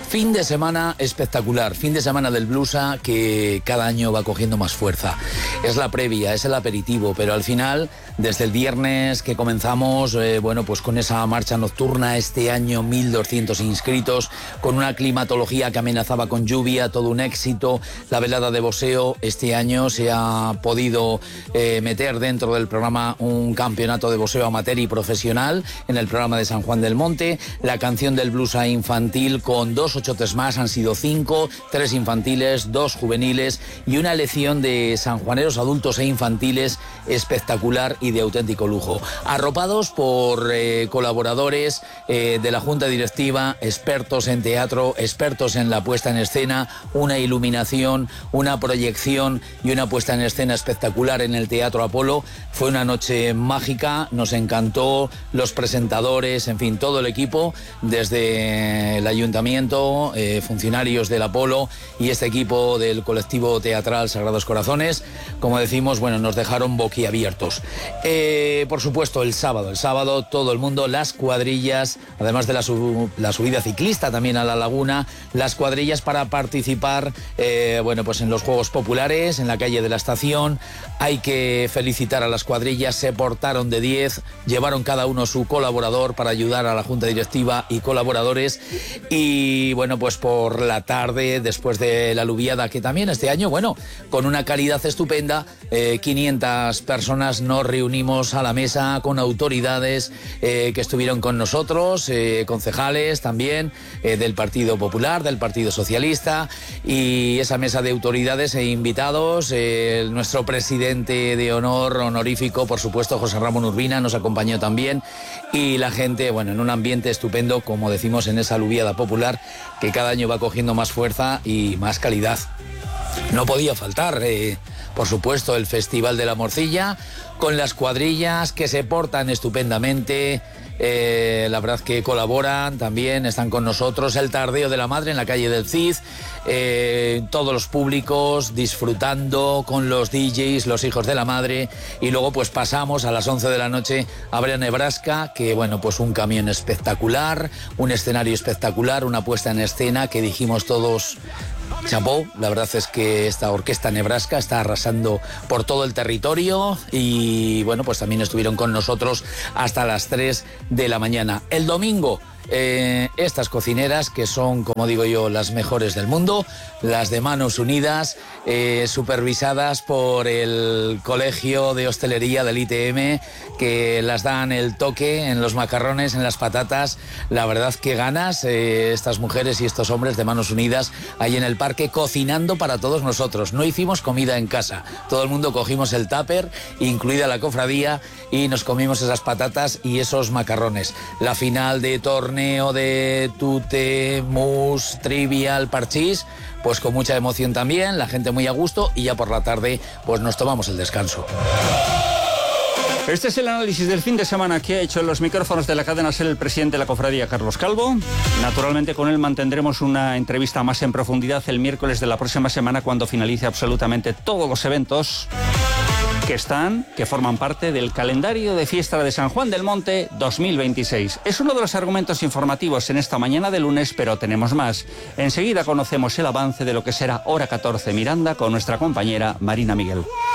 Fin de semana espectacular, fin de semana del Blusa que cada año va cogiendo más fuerza. Es la previa, es el aperitivo, pero al final, desde el viernes que comenzamos, pues con esa marcha nocturna, este año 1.200 inscritos, con una climatología que amenazaba con lluvia, todo un éxito. La velada de boxeo, este año se ha podido meter dentro del programa un campeonato de boxeo amateur y profesional en el programa de San Juan del Monte. La canción del Blusa infantil con 2 ochotes más, han sido 5, 3 infantiles, 2 juveniles y una elección de sanjuaneros adultos e infantiles espectacular y de auténtico lujo. Arropados por colaboradores de la Junta Directiva, expertos en teatro, expertos en la puesta en escena, una iluminación, una proyección y una puesta en escena espectacular en el Teatro Apolo. Fue una noche mágica, nos encantó, los presentadores, en fin, todo el equipo, desde el ayuntamiento, funcionarios del Apolo y este equipo del colectivo teatral Sagrados Corazones, como decimos, nos dejaron boquiabiertos. Por supuesto, el sábado todo el mundo, las cuadrillas, además de la subida ciclista también a la laguna, las cuadrillas para participar en los Juegos Populares, en la calle de la Estación. Hay que felicitar a las cuadrillas, se portaron de 10, llevaron cada uno su colaborador para ayudar a la Junta Directiva y colaboradores. Y por la tarde, después de la aluviada, que también este año, con una calidad estupenda, 500 personas nos reunimos a la mesa con autoridades que estuvieron con nosotros, concejales también del Partido Popular, del Partido Socialista, y esa mesa de autoridades e invitados, nuestro presidente de honor honorífico, por supuesto, José Ramón Urbina, nos acompañó también, y la gente, en un ambiente estupendo, como decimos, en esa aluviada popular que cada año va cogiendo más fuerza y más calidad. No podía faltar, por supuesto, el Festival de la Morcilla, con las cuadrillas que se portan estupendamente. La verdad que colaboran también, están con nosotros. El Tardeo de la Madre en la calle del Cid, todos los públicos disfrutando con los DJs, los hijos de la madre, y luego pasamos a las 11 de la noche a Brea Nebraska, que un camión espectacular, un escenario espectacular, una puesta en escena que dijimos todos: chapó. La verdad es que esta orquesta Nebraska está arrasando por todo el territorio y también estuvieron con nosotros hasta las 3 de la mañana. El domingo, estas cocineras, que son, como digo yo, las mejores del mundo, las de Manos Unidas, supervisadas por el Colegio de Hostelería del ITM, que las dan el toque en los macarrones, en las patatas. La verdad que ganas, estas mujeres y estos hombres de Manos Unidas ahí en el parque cocinando para todos nosotros. No hicimos comida en casa, todo el mundo cogimos el tupper, incluida la cofradía, y nos comimos esas patatas y esos macarrones. La final de torneo de tute, mus, trivial, parchís, con mucha emoción también, la gente muy a gusto, y ya por la tarde nos tomamos el descanso. Este es el análisis del fin de semana que ha hecho en los micrófonos de la cadena SER el presidente de la cofradía, Carlos Calvo. Naturalmente, con él mantendremos una entrevista más en profundidad el miércoles de la próxima semana, cuando finalice absolutamente todos los eventos que forman parte del calendario de fiesta de San Juan del Monte 2026. Es uno de los argumentos informativos en esta mañana de lunes, pero tenemos más. Enseguida conocemos el avance de lo que será Hora 14 Miranda con nuestra compañera Marina Miguel.